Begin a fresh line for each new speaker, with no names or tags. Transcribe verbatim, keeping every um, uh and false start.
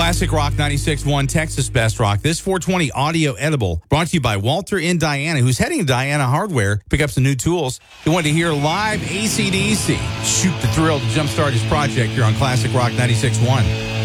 Classic Rock ninety-six point one, Texas Best Rock. This four twenty audio edible brought to you by Walter in Diana, who's heading to Diana Hardware, pick up some new tools. He wanted to hear live A C D C. Shoot the thrill to jumpstart his project here on Classic Rock ninety-six point one.